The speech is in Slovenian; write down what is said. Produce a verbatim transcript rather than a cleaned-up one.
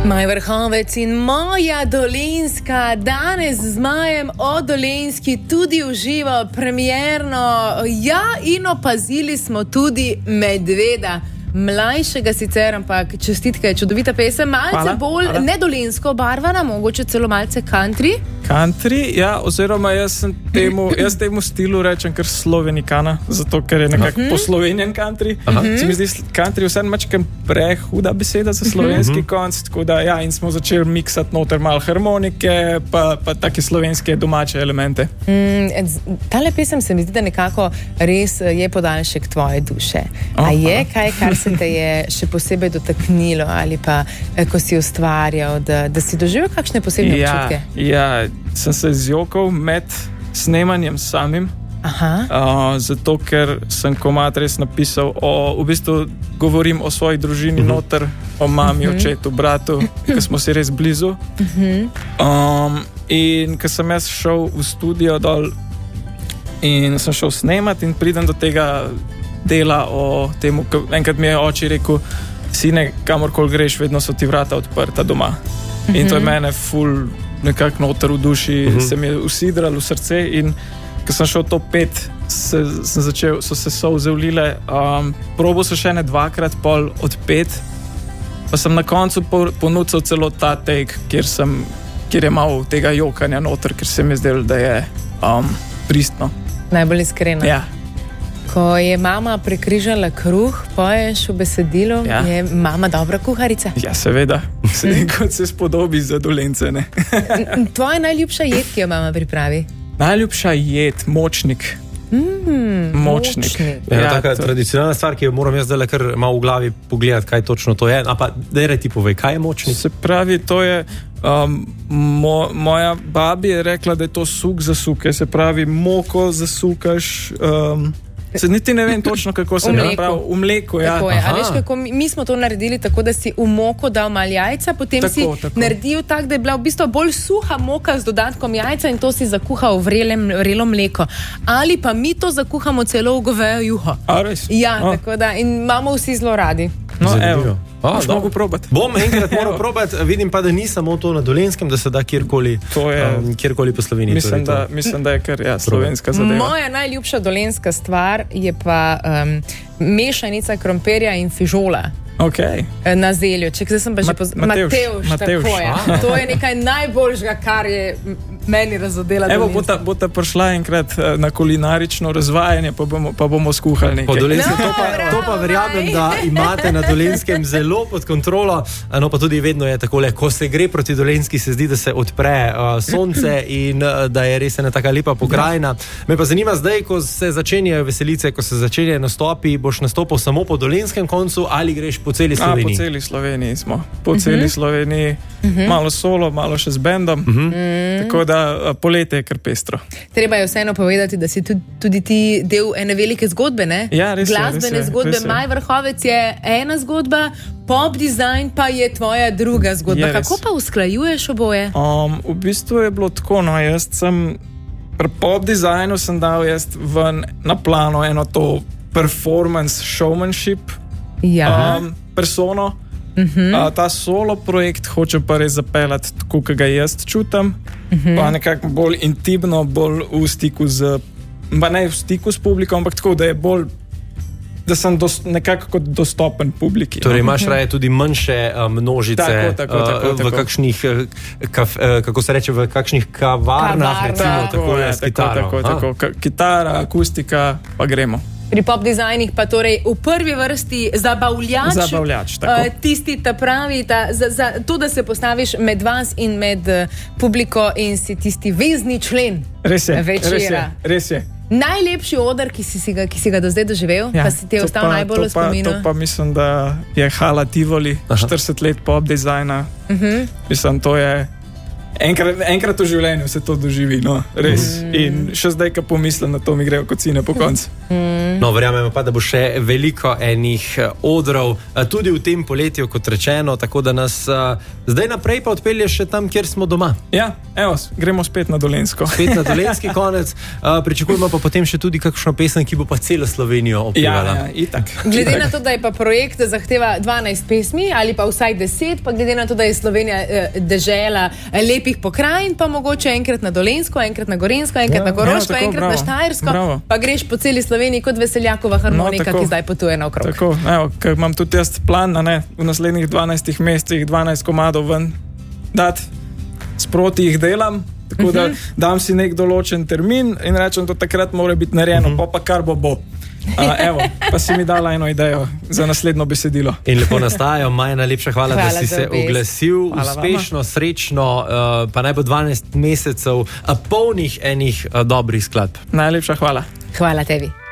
Maj Vrhovec in moja Dolenjska, danes z Majem o Dolenjski tudi uživa premierno, ja, in opazili smo tudi medveda. Mlajšega sicer, ampak čestitke, čudovita pesem, malce hvala, bolj hvala. Nedolenjsko obarvana, mogoče celo malce country. Country, ja, oziroma jaz sem temu, jaz temu stilu rečem kar slovenikana, zato ker je nekako uh-huh. poslovenjen country. Uh-huh. Se mi zdi country vsem mačkem prehuda beseda za slovenski uh-huh. konc, tako da ja, in smo začeli miksati noter malo harmonike, pa, pa take slovenske domače elemente. Mm, tale pesem se mi zdi, da nekako res je podaljšek tvoje duše. A je kaj, kar se te je še posebej dotaknilo ali pa ko si ustvarjal, da, da si doživel kakšne posebne ja, občutke? Ja, sem se zjokal med snemanjem samim. Aha. Uh, zato, ker sem komad res napisal o, v bistvu govorim o svoji družini uh-huh. noter, o mami, uh-huh. očetu, bratu, ker smo si res blizu. Uh-huh. Um, in ker sem jaz šel v studio dol in sem šel snemat in pridem do tega dela o temu, enkrat mi je oči rekel, sine, kamorkoli greš, vedno so ti vrata odprta doma. Uh-huh. In to je mene ful nekako noter v duši, uh-huh. se mi je usidralo v srce in ko sem šel to pet, se, sem začel, so se solze vlile. Um, probal sem še ne dvakrat pol od pet, pa sem na koncu ponudil celo ta take, kjer, sem, kjer je malo tega jokanja noter, ker se mi je zdelo, da je um, pristno. Najbolj iskreno. Ja. Ko je mama prekrižala kruh, poješ v besedilu, ja. Je mama dobra kuharica? Ja, seveda. Se, kot se spodobi za Dolence, ne. Tvoja najljubša jed, ki jo mama pripravi? Najljubša jed, močnik. Mm, močnik. močnik. Ja, ja, taka to... tradicionalna stvar, ki jo moram jaz zdaj kar malo v glavi pogledati, kaj točno to je. A pa daj ti povej, kaj je močnik? Se pravi, to je um, mo, moja babi je rekla, da je to suk za suke. Se pravi, moko zasukaš... Um, Se niti ne vem točno, kako se napravi. V mleku, ja. Tako je. A veš, kako mi, mi smo to naredili tako, da si v moko dal malo jajca, potem tako, si tako. naredil tak, da je bila v bistvu bolj suha moka z dodatkom jajca in to si zakuhal v vrelem, vrelo mleko. Ali pa mi to zakuhamo celo v govejo juho. A res? Ja, A. tako da in imamo vsi zelo radi. No, evo. Boš mogo probati. Bom enkrat moral probati, vidim pa, da ni samo to na Dolenskem, da se da kjerkoli, je, um, kjerkoli po Sloveniji. Mislim, da, mislim, da je kar ja, slovenska zadeva. Moja najljubša dolenjska stvar je pa um, mešanica krompirja in fižola. Okay. Na zelju. Če zdaj sem pa že Ma, poz... Matevž, Matevž, Matevž. tako je. To je nekaj najboljšega, kar je meni razodela. Evo, bota, bota prišla enkrat na kulinarično razvajanje, pa bomo, pa bomo skuhali nekaj. Po Dolenskem, no, to, pa, to pa verjamem, da imate na Dolenskem zelo pod kontrolo, no pa tudi vedno je takole, ko se gre proti Dolenjski, se zdi, da se odpre uh, sonce in uh, da je res ena taka lepa pokrajina. Me pa zanima zdaj, ko se začenjajo veselice, ko se začenjajo nastopi, boš nastopil samo po Dolenskem koncu ali greš po celi Sloveniji? A, po celi Sloveniji smo. Po uh-huh. celi Sloveniji. Uh-huh. Malo solo, malo še z bendom. Uh-huh. Tako da poletje je kar pestro. Treba je vseeno povedati, da si tudi, tudi ti del ene velike zgodbe, ne? Ja, res je. Glasbene res je, zgodbe. res je. Maj Vrhovec je ena zgodba, pop design pa je tvoja druga zgodba. Kako pa usklajuješ oboje? Um, v bistvu je bilo tako, no, jaz sem pri pop designu sem dal jaz ven na plano eno to performance showmanship ja. um, persono. Uh-huh. Uh, ta solo projekt hoče pa res zapeljati tako, kot ga jaz čutim, uh-huh. pa nekako bolj intimno, bolj v stiku z, pa ne v stiku s publikom, ampak tako, da je bolj, da sem dos, nekako kot dostopen publiki. Torej imaš raje tudi manjše uh, množice tako, tako, uh, tako, v tako. kakšnih, kaf, uh, kako se reče, v kakšnih kavarnah, Kavarna. recimo, Tako, tako, ja, s tako, kitaro. tako, tako. Ka- kitara, akustika, pa gremo. Pri pop dizajnih pa torej v prvi vrsti zabavljač, Zabavljač, tako. uh, tisti ta pravi, ta, za, za to, da se postaviš med vas in med uh, publiko in si tisti vezni člen Res je, večera. res je, res je. Najlepši oder, ki si, si, ga, ki si ga do zdaj doživel, ja, pa si ti je ostal najbolj v spominu? To pa mislim, da je Hala Tivoli, štirideset let pop dizajna. Uh-huh. Mislim, to je Enkrat, enkrat v življenju se to doživi, no, res. Mm. In še zdaj, ko pomislim na to, mi grejo kocine po koncu. Mm. No, verjamem pa, da bo še veliko enih odrov, tudi v tem poletju, kot rečeno, tako da nas uh, zdaj naprej pa odpelje še tam, kjer smo doma. Ja, evo, gremo spet na Dolenjsko. Spet na Dolenjski konec. Uh, pričakujemo pa potem še tudi kakšno pesem, ki bo pa celo Slovenijo opevala. Ja, ja, itak. Glede na to, da je pa projekt zahteva dvanajst pesmi ali pa vsaj deset, pa glede na to, da je Slovenija eh, dežela lepih pokrajin, pa mogoče enkrat na Dolenjsko, enkrat na Gorenjsko, enkrat ja, na Koroško, ja, tako, enkrat bravo, na Štajersko, bravo. Pa greš po celi Sloveniji kot Veseljakova harmonika, no, ki zdaj potuje naokrog. Tako, evo, ker imam tudi jaz plan, ne, v naslednjih dvanajstih mesecih dvanajst komadov ven dati, sproti jih delam, tako da dam si nek določen termin in rečem, da takrat mora biti narejeno, pa pa kar bo bo. Uh, evo, pa si mi dala eno idejo za naslednjo besedilo. In lepo nastajajo. Maja, najlepša hvala, hvala da si se oglasil. Hvala uspešno, vama. Srečno, uh, pa naj bo dvanajst mesecev uh, polnih enih uh, dobrih skladb. Najlepša hvala. Hvala tebi.